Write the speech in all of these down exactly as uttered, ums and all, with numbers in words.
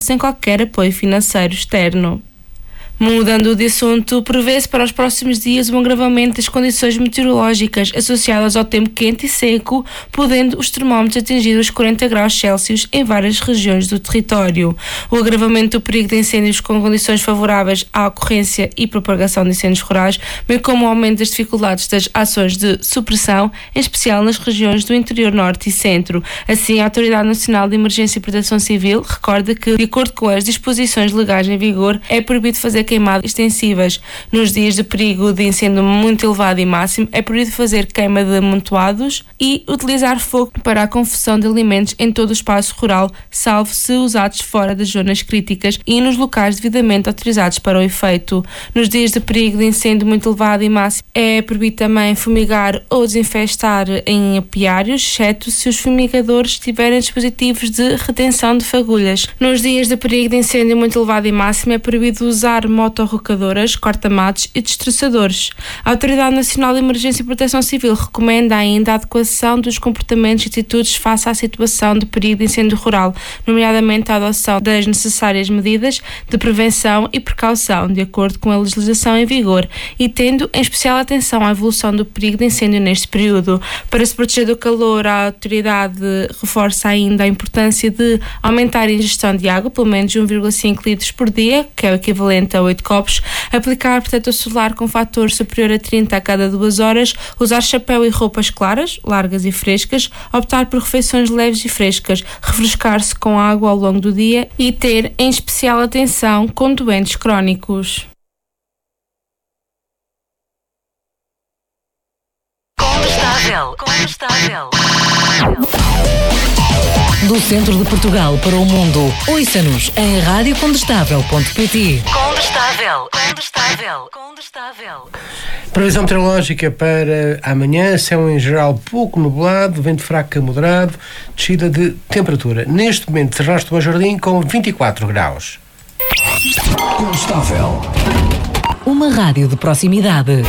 sem qualquer apoio financeiro externo. Mudando de assunto, prevê-se para os próximos dias um agravamento das condições meteorológicas associadas ao tempo quente e seco, podendo os termómetros atingir os quarenta graus Celsius em várias regiões do território. O agravamento do perigo de incêndios com condições favoráveis à ocorrência e propagação de incêndios rurais, bem como o aumento das dificuldades das ações de supressão, em especial nas regiões do interior norte e centro. Assim, a Autoridade Nacional de Emergência e Proteção Civil recorda que, de acordo com as disposições legais em vigor, é proibido fazer queimadas extensivas. Nos dias de perigo de incêndio muito elevado e máximo, é proibido fazer queima de amontoados e utilizar fogo para a confecção de alimentos em todo o espaço rural, salvo se usados fora das zonas críticas e nos locais devidamente autorizados para o efeito. Nos dias de perigo de incêndio muito elevado e máximo, é proibido também fumigar ou desinfestar em apiários, exceto se os fumigadores tiverem dispositivos de retenção de fagulhas. Nos dias de perigo de incêndio muito elevado e máximo, é proibido usar motorrocadoras, corta-matos e destroçadores. A Autoridade Nacional de Emergência e Proteção Civil recomenda ainda a adequação dos comportamentos e atitudes face à situação de perigo de incêndio rural, nomeadamente a adoção das necessárias medidas de prevenção e precaução, de acordo com a legislação em vigor, e tendo em especial atenção à evolução do perigo de incêndio neste período. Para se proteger do calor, a autoridade reforça ainda a importância de aumentar a ingestão de água, pelo menos um vírgula cinco litros por dia, que é o equivalente a oito copos, aplicar protetor solar com fator superior a trinta a cada duas horas, usar chapéu e roupas claras, largas e frescas, optar por refeições leves e frescas, refrescar-se com água ao longo do dia e ter em especial atenção com doentes crónicos. Condestável, condestável. Do centro de Portugal para o mundo, ouça-nos em rádio condestável ponto pt. Condestável, condestável, condestável. Previsão meteorológica para amanhã: céu em geral pouco nublado, vento fraco a moderado, descida de temperatura. Neste momento, Serrastre do Bom Jardim com vinte e quatro graus. Condestável. Uma rádio de proximidade.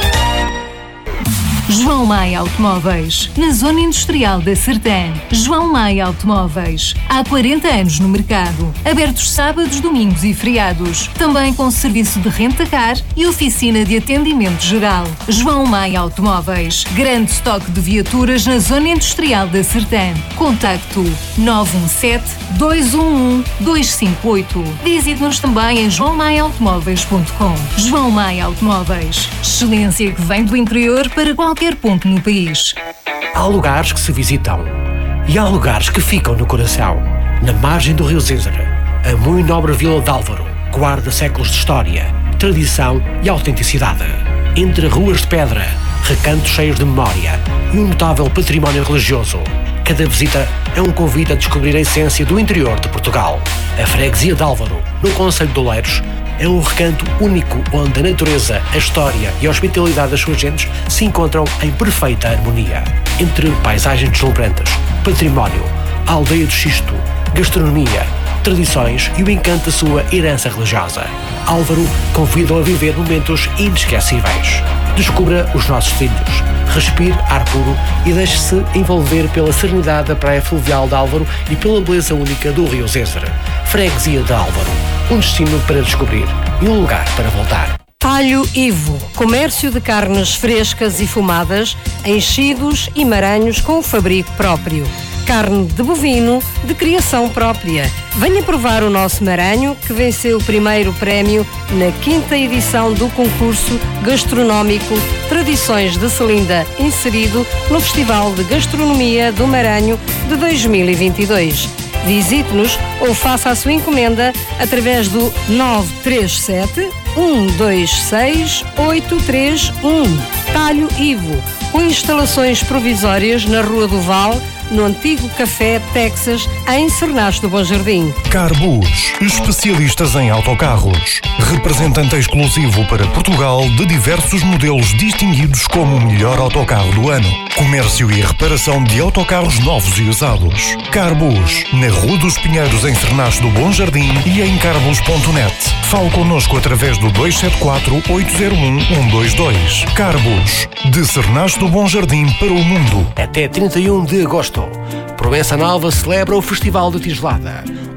João Maia Automóveis, na Zona Industrial da Sertã. João Maia Automóveis, há quarenta anos no mercado. Abertos sábados, domingos e feriados. Também com serviço de renta-car e oficina de atendimento geral. João Maia Automóveis, grande estoque de viaturas na Zona Industrial da Sertã. Contacto nove um sete, dois um um, dois cinco oito. Visite-nos também em joão maia automóveis ponto com. João Maia Automóveis, excelência que vem do interior para qualquer qualquer ponto no país. Há lugares que se visitam e há lugares que ficam no coração. Na margem do Rio Zézere, a muito nobre Vila de Álvaro guarda séculos de história, tradição e autenticidade. Entre ruas de pedra, recantos cheios de memória e um notável património religioso, cada visita é um convite a descobrir a essência do interior de Portugal. A freguesia de Álvaro, no concelho de Oleiros, é um recanto único onde a natureza, a história e a hospitalidade das suas gentes se encontram em perfeita harmonia. Entre paisagens deslumbrantes, património, a aldeia do Xisto, gastronomia, tradições e o encanto da sua herança religiosa, Álvaro convida-o a viver momentos inesquecíveis. Descubra os nossos trilhos, respire ar puro e deixe-se envolver pela serenidade da praia fluvial de Álvaro e pela beleza única do Rio Zézere. Freguesia de Álvaro, um destino para descobrir e um lugar para voltar. Talho Ivo, comércio de carnes frescas e fumadas, enchidos e maranhos com o fabrico próprio. Carne de bovino de criação própria. Venha provar o nosso maranho, que venceu o primeiro prémio na quinta edição do concurso gastronómico Tradições de Selinda, inserido no Festival de Gastronomia do Maranho de dois mil e vinte e dois. Visite-nos ou faça a sua encomenda através do nove três sete, um dois seis, oito três um. Talho Ivo, com instalações provisórias na Rua do Val, no antigo Café Texas, em Serrastre do Bom Jardim. Carbus, especialistas em autocarros. Representante exclusivo para Portugal de diversos modelos distinguidos como o melhor autocarro do ano. Comércio e reparação de autocarros novos e usados. Carbus, na Rua dos Pinheiros, em Serrastre do Bom Jardim e em carbus ponto net. Fale connosco através do dois sete quatro, oito zero um, um dois dois. Carbus, de Serrastre do Bom Jardim para o mundo. Até trinta e um de agosto, Provença Nova celebra o Festival de Tigelada, o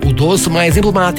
o doce mais emblemático